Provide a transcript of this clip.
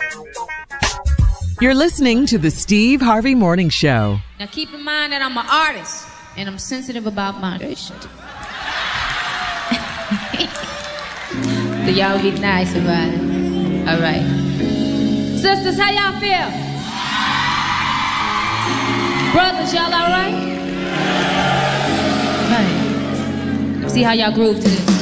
You're listening to the Steve Harvey Morning Show. Now keep in mind that I'm an artist and I'm sensitive about moderation. So y'all be nice about it. All right. Sisters, how y'all feel? Brothers, y'all all right? All right. See how y'all groove to this.